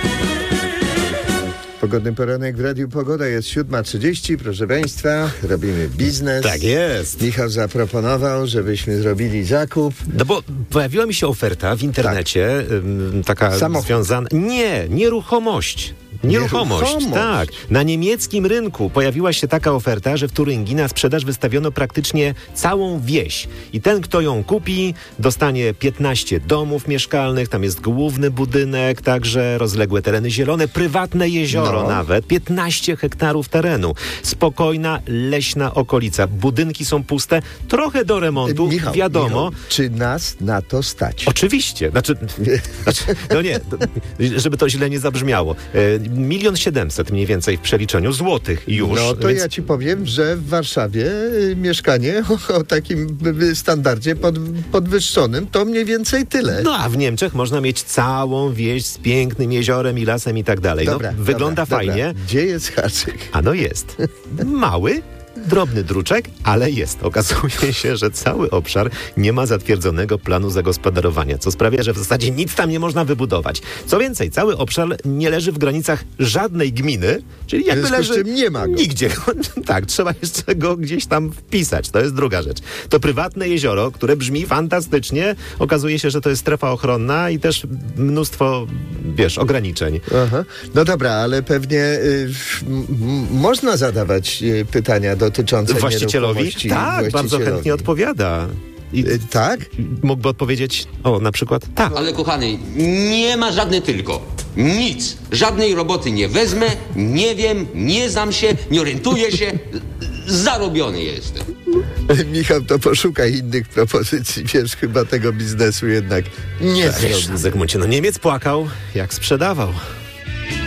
Pogodny poranek w Radiu Pogoda, jest 7:30, proszę Państwa, robimy biznes. Tak jest. Michał zaproponował, żebyśmy zrobili zakup. No bo pojawiła mi się oferta w internecie, taka Samochód. związana... Nie, nieruchomość. Nieruchomość, tak. Na niemieckim rynku pojawiła się taka oferta, że w Turyngii na sprzedaż wystawiono praktycznie całą wieś. I ten, kto ją kupi, dostanie 15 domów mieszkalnych, tam jest główny budynek, także rozległe tereny zielone, prywatne jezioro nawet, 15 hektarów terenu. Spokojna, leśna okolica. Budynki są puste, trochę do remontu, wiadomo. Czy nas na to stać? Oczywiście. Znaczy, no nie, żeby to źle nie zabrzmiało. 1 700 000 mniej więcej w przeliczeniu złotych już. No to ja ci powiem, że w Warszawie mieszkanie o takim standardzie podwyższonym to mniej więcej tyle. No a w Niemczech można mieć całą wieś z pięknym jeziorem i lasem i tak dalej. Wygląda fajnie. Dobra. Gdzie jest haczyk? A no jest. Mały, drobny druczek, ale jest. Okazuje się, że cały obszar nie ma zatwierdzonego planu zagospodarowania, co sprawia, że w zasadzie nic tam nie można wybudować. Co więcej, cały obszar nie leży w granicach żadnej gminy, czyli jakby leży nie ma go. Nigdzie. Tak, trzeba jeszcze go gdzieś tam wpisać. To jest druga rzecz. To prywatne jezioro, które brzmi fantastycznie. Okazuje się, że to jest strefa ochronna i też mnóstwo, ograniczeń. Aha. No dobra, ale pewnie można zadawać pytania dotyczące właścicielowi? Tak, bardzo chętnie odpowiada. Tak? Mógłby odpowiedzieć, na przykład tak. Ale kochany, nie ma żadnej tylko. Nic. Żadnej roboty nie wezmę, nie wiem, nie znam się, nie orientuję się. Zarobiony jestem. Michał, to poszukaj innych propozycji. Wiesz, chyba tego biznesu jednak nie zrobi. Zygmuncie, Niemiec płakał, jak sprzedawał.